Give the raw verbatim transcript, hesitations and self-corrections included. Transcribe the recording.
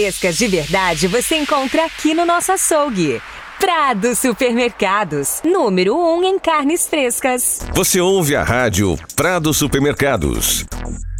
Frescas de verdade você encontra aqui no nosso açougue. Prado Supermercados, número um em carnes frescas. Você ouve a rádio Prado Supermercados.